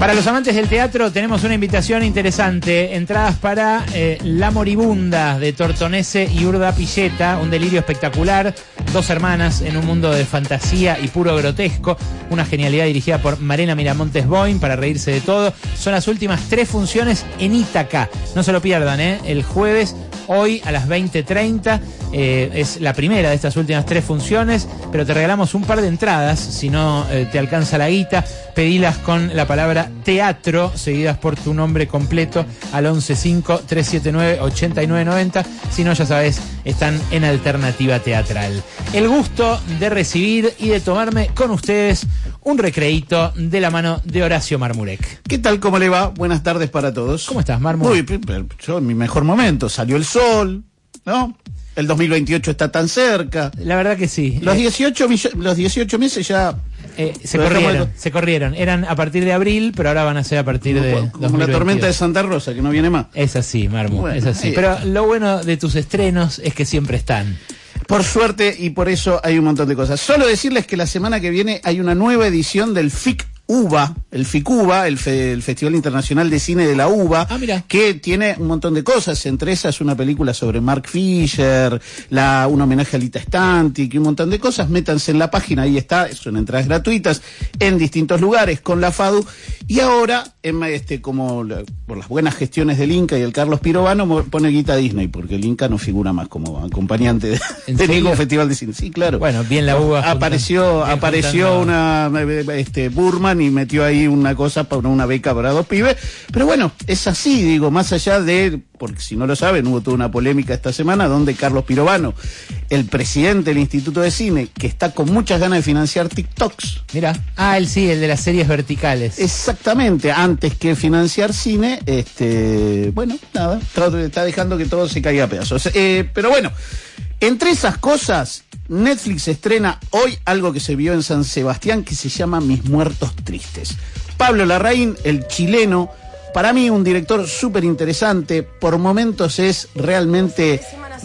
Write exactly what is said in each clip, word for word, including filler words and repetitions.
Para los amantes del teatro tenemos una invitación interesante. Entradas para eh, La Moribunda de Tortonese y Urda Pilleta, un delirio espectacular. Dos hermanas en un mundo de fantasía y puro grotesco. Una genialidad dirigida por Marina Miramontes Boing para reírse de todo. Son las últimas tres funciones en Ítaca. No se lo pierdan, ¿eh? El jueves, hoy a las veinte treinta. Eh, es la primera de estas últimas tres funciones, pero te regalamos un par de entradas. Si no eh, te alcanza la guita, pedilas con la palabra teatro, seguidas por tu nombre completo al once cinco tres siete nueve ocho nueve nueve cero. Si no, ya sabes, están en Alternativa Teatral. El gusto de recibir y de tomarme con ustedes un recreíto de la mano de Horacio Marmurek. ¿Qué tal? ¿Cómo le va? Buenas tardes para todos. ¿Cómo estás, Marmurek? Muy, yo en mi mejor momento. Salió el sol, ¿no? El dos mil veintiocho está tan cerca. La verdad que sí. Los dieciocho, los dieciocho meses ya... Eh, se corrieron, se corrieron. Eran a partir de abril, pero ahora van a ser a partir de como, como la tormenta de Santa Rosa, que no viene más. Es así, Marmu, bueno, es así. Eh, pero lo bueno de tus estrenos es que siempre están. Por suerte, y por eso hay un montón de cosas. Solo decirles que la semana que viene hay una nueva edición del F I C UBA, el FICUBA, el, Fe, el Festival Internacional de Cine de la UBA, ah, mira. que tiene un montón de cosas, entre esas una película sobre Mark Fisher, la, un homenaje a Lita Stantic y un montón de cosas. Métanse en la página, ahí está, son entradas gratuitas en distintos lugares con la FADU. Y ahora, en, este, como la, por las buenas gestiones del Inca y el Carlos Pirovano, pone guita Disney, porque el Inca no figura más como acompañante de, de ningún festival de cine. Sí, claro. Bueno, bien la UBA. Apareció, juntan, apareció una, este, Burman y metió ahí una cosa para una beca para dos pibes, pero bueno, es así, digo, más allá de, porque si no lo saben, hubo toda una polémica esta semana donde Carlos Pirovano, el presidente del Instituto de Cine, que está con muchas ganas de financiar TikToks. Mira, ah, él sí, el de las series verticales. Exactamente, antes que financiar cine, este, bueno, nada, está dejando que todo se caiga a pedazos. Eh, pero bueno, entre esas cosas, Netflix estrena hoy algo que se vio en San Sebastián que se llama Mis Muertos Tristes. Pablo Larraín, el chileno, para mí un director súper interesante, por momentos es realmente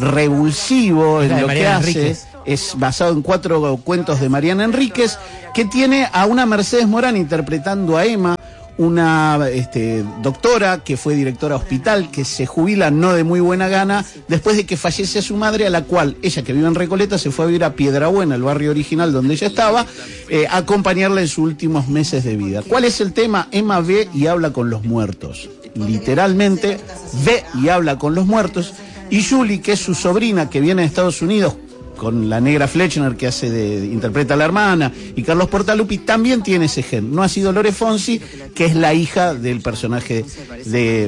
revulsivo en lo que hace. Es basado en cuatro cuentos de Mariana Enríquez, que tiene a una Mercedes Morán interpretando a Emma, una este, doctora que fue directora hospital, que se jubila no de muy buena gana después de que fallece su madre, a la cual ella, que vive en Recoleta, se fue a vivir a Piedrabuena, el barrio original donde ella estaba, eh, a acompañarla en sus últimos meses de vida. ¿Cuál es el tema? Emma ve y habla con los muertos, literalmente ve y habla con los muertos, y Julie, que es su sobrina, que viene de Estados Unidos con la negra Fletchner, que hace de, de interpreta a la hermana, y Carlos Portalupi, también tiene ese gen. No así Dolores Fonsi, que es la hija del personaje de